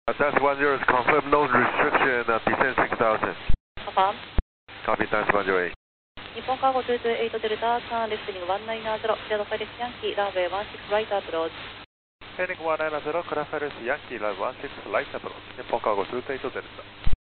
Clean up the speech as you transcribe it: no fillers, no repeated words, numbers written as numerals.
Task 10 is confirmed, no restriction, descend 6000. Confirm. Copy, Task 10. 日本カーゴ228デルタ、ターンレスティング190、クラウドファイレスヤンキー、ランウェイ16ライトアプローチ。 Heading 190, Craft Ferris Yankee, Live 16 Light Approach. 日本カーゴ228デルタ。